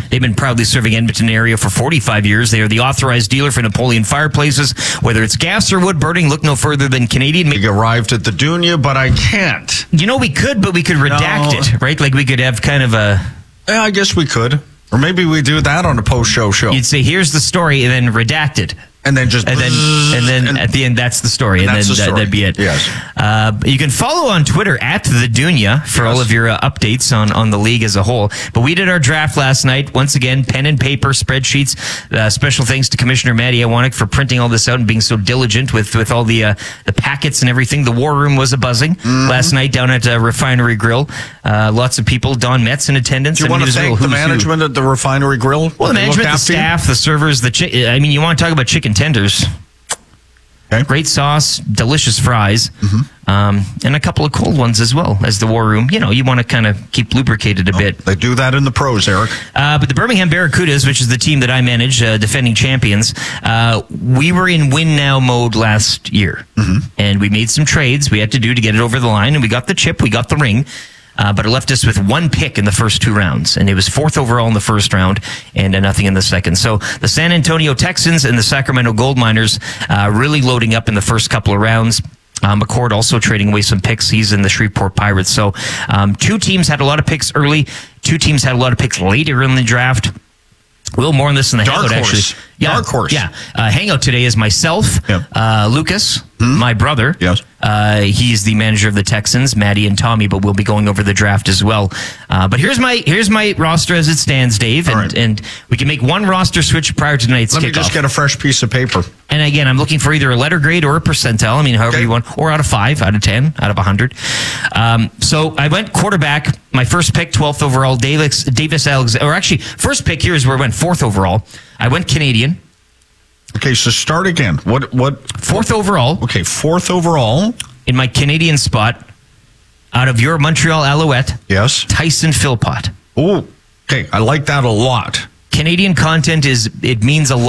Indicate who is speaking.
Speaker 1: They've been proudly serving Edmonton area for 45 years. They are the authorized dealer for Napoleon fireplaces. Whether it's gas or wood burning, look no further than Canadian.
Speaker 2: We arrived at the Dunya, but I can't.
Speaker 1: You know, we could, but we could redact it, right? Like we could have kind of a...
Speaker 2: Yeah, I guess we could. Or maybe we do that on a post-show show.
Speaker 1: You'd say, here's the story, and then redact it.
Speaker 2: And then just...
Speaker 1: And then at the end, that's the story. And then that'd be it.
Speaker 2: Yes.
Speaker 1: You can follow on Twitter at the Dunya for all of your updates on the league as a whole. But we did our draft last night. Once again, pen and paper, spreadsheets. Special thanks to Commissioner Maddie Iwanek for printing all this out and being so diligent with all the packets and everything. The war room was a-buzzing last night down at Refinery Grill. Lots of people. Don Metz in attendance.
Speaker 2: Do you want to thank the management at the Refinery Grill?
Speaker 1: Well, the management, the staff, the servers, you want to talk about chicken tenders.
Speaker 2: Okay.
Speaker 1: Great sauce, delicious fries, and a couple of cold ones as well as the war room. You know, you want to kind of keep lubricated a bit.
Speaker 2: They do that in the pros, Eric.
Speaker 1: But the Birmingham Barracudas, which is the team that I manage, defending champions, we were in win now mode last year. And we made some trades we had to do to get it over the line, and we got the chip, we got the ring. But it left us with one pick in the first 2 rounds, and it was 4th overall in the first round and nothing in the second. So the San Antonio Texans and the Sacramento Gold Miners really loading up in the first couple of rounds. McCord also trading away some picks. He's in the Shreveport Pirates. So 2 teams had a lot of picks early. 2 teams had a lot of picks later in the draft. A little more on this in the Hangout, actually.
Speaker 2: Yeah, Dark Horse.
Speaker 1: Yeah. Hangout today is myself, Lucas, my brother.
Speaker 2: Yes.
Speaker 1: He's the manager of the Texans, Maddie and Tommy, but we'll be going over the draft as well. But here's my roster as it stands, Dave, and we can make one roster switch prior to tonight's kickoff.
Speaker 2: Let me just get a fresh piece of paper.
Speaker 1: And again, I'm looking for either a letter grade or a percentile. I mean, however you want, or out of 5, out of 10, out of 100. So I went quarterback. My first pick, 12th overall, Davis Alexander. Or actually, first pick here is where I went 4th overall. I went Canadian.
Speaker 2: Okay, so start again. What?
Speaker 1: 4th overall.
Speaker 2: Okay, 4th overall.
Speaker 1: In my Canadian spot, out of your Montreal Alouette.
Speaker 2: Yes.
Speaker 1: Tyson Philpott.
Speaker 2: Oh, okay. I like that a lot.
Speaker 1: Canadian content it means a lot.